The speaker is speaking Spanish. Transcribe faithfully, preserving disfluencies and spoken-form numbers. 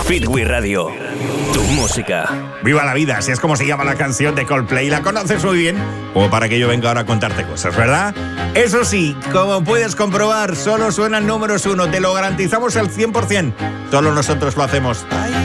Fitwi Radio, tu música. Viva la vida, así es como se llama la canción de Coldplay. La conoces muy bien, como para que yo venga ahora a contarte cosas, ¿verdad? Eso sí, como puedes comprobar, solo suenan números uno. Te lo garantizamos al cien por ciento. Solo nosotros lo hacemos.